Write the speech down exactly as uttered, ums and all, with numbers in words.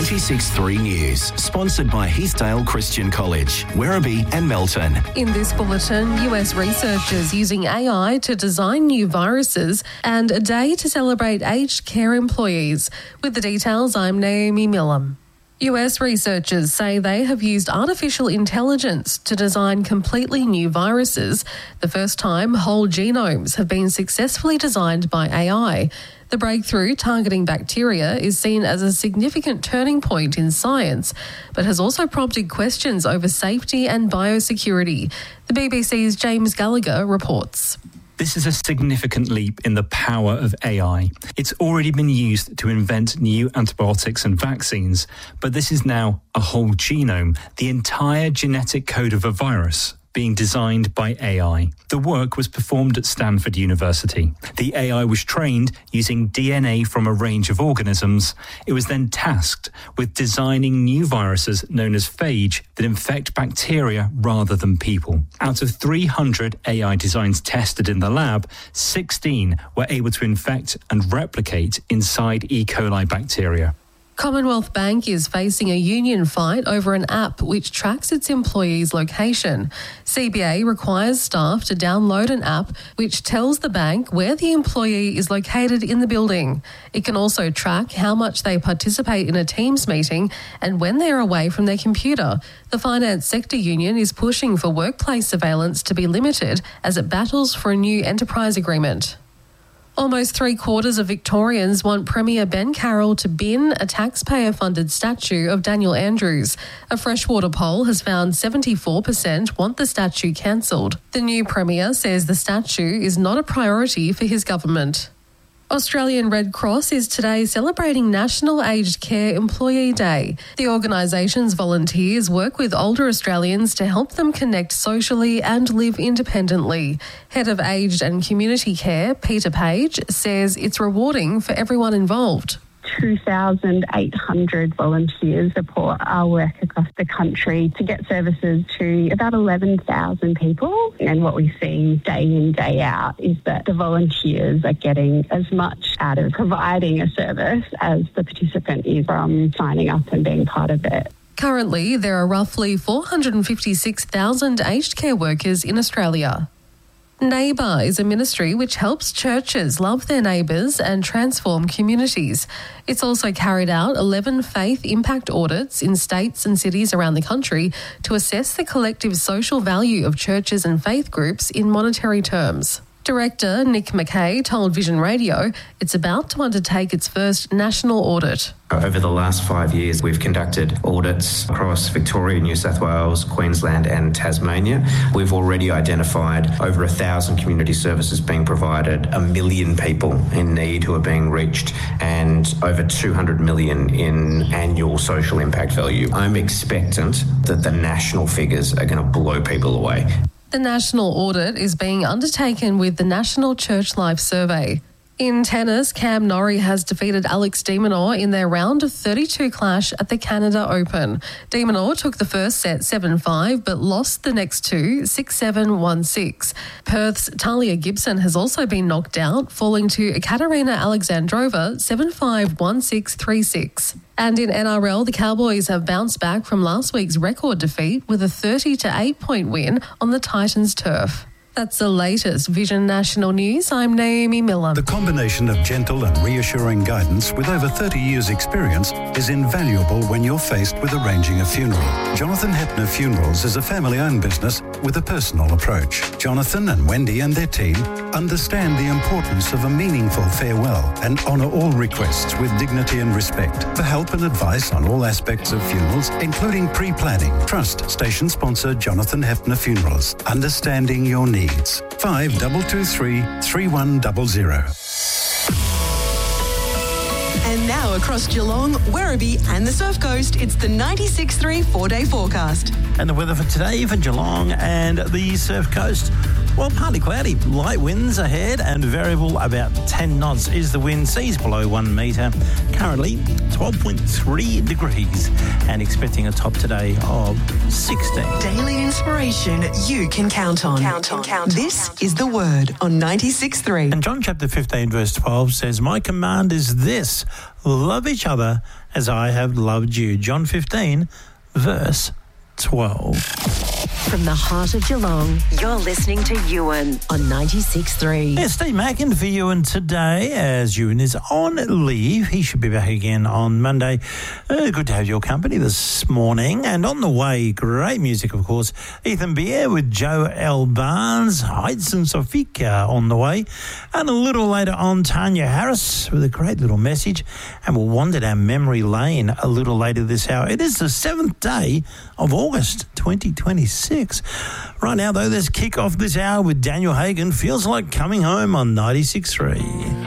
ninety-six point three News, sponsored by Heathdale Christian College, Werribee and Melton. In this bulletin, U S researchers using A I to design new viruses and a day to celebrate aged care employees. With the details, I'm Naomi Millam. U S researchers say they have used artificial intelligence to design completely new viruses, the first time whole genomes have been successfully designed by A I. The breakthrough targeting bacteria is seen as a significant turning point in science, but has also prompted questions over safety and biosecurity. The B B C's James Gallagher reports. This is a significant leap in the power of A I. It's already been used to invent new antibiotics and vaccines, but this is now a whole genome, the entire genetic code of a virus, being designed by A I. The work was performed at Stanford University. The A I was trained using D N A from a range of organisms. It was then tasked with designing new viruses known as phage that infect bacteria rather than people. Out of three hundred A I designs tested in the lab, sixteen were able to infect and replicate inside E. coli bacteria. Commonwealth Bank is facing a union fight over an app which tracks its employees' location. C B A requires staff to download an app which tells the bank where the employee is located in the building. It can also track how much they participate in a Teams meeting and when they are away from their computer. The finance sector union is pushing for workplace surveillance to be limited as it battles for a new enterprise agreement. Almost three quarters of Victorians want Premier Ben Carroll to bin a taxpayer-funded statue of Daniel Andrews. A Freshwater poll has found seventy-four percent want the statue cancelled. The new Premier says the statue is not a priority for his government. Australian Red Cross is today celebrating National Aged Care Employee Day. The organisation's volunteers work with older Australians to help them connect socially and live independently. Head of Aged and Community Care, Peter Page, says it's rewarding for everyone involved. two thousand eight hundred volunteers support our work across the country to get services to about eleven thousand people. And what we see day in, day out is that the volunteers are getting as much out of providing a service as the participant is from signing up and being part of it. Currently, there are roughly four hundred fifty-six thousand aged care workers in Australia. Neighbour is a ministry which helps churches love their neighbours and transform communities. It's also carried out eleven faith impact audits in states and cities around the country to assess the collective social value of churches and faith groups in monetary terms. Director Nick McKay told Vision Radio it's about to undertake its first national audit. Over the last five years, we've conducted audits across Victoria, New South Wales, Queensland and Tasmania. We've already identified over a thousand community services being provided, a million people in need who are being reached, and over two hundred million in annual social impact value. I'm expectant that the national figures are going to blow people away. The national audit is being undertaken with the National Church Life Survey. In tennis, Cam Norrie has defeated Alex de Minaur in their round of thirty-two clash at the Canada Open. De Minaur took the first set seven five but lost the next two six seven, one six. Perth's Talia Gibson has also been knocked out, falling to Ekaterina Alexandrova seven five, one six, three six. And in N R L, the Cowboys have bounced back from last week's record defeat with a thirty to eight point win on the Titans' turf. That's the latest Vision National News. I'm Naomi Millam. The combination of gentle and reassuring guidance with over thirty years' experience is invaluable when you're faced with arranging a funeral. Jonathan Hepner Funerals is a family-owned business with a personal approach. Jonathan and Wendy and their team understand the importance of a meaningful farewell and honour all requests with dignity and respect. For help and advice on all aspects of funerals, including pre-planning, trust station sponsor Jonathan Hepner Funerals. Understanding your needs. five two two three, three one zero zero. And now across Geelong, Werribee and the Surf Coast, it's the ninety-six point three four-day forecast. And the weather for today for Geelong and the Surf Coast. Well, partly cloudy, light winds ahead and variable about ten knots is the wind. Seas below one metre. Currently twelve point three degrees and expecting a top today of sixteen. Daily inspiration you can count on. Count on. Count on. This is The Word on ninety-six point three. And John chapter fifteen verse twelve says, "My command is this, love each other as I have loved you." John fifteen verse twelve. From the heart of Geelong, you're listening to Ewan on ninety-six point three. Yeah, Steve Mackin for Ewan today, as Ewan is on leave. He should be back again on Monday. Uh, good to have your company this morning. And on the way, great music, of course. Ethan Beer with Joe L. Barnes, Heidson Sofika on the way. And a little later on, Tanya Harris with a great little message. And we'll wander down memory lane a little later this hour. It is the seventh day of August twenty twenty-six. Right now, though, there's kick off this hour with Daniel Hagen. Feels like coming home on ninety-six point three.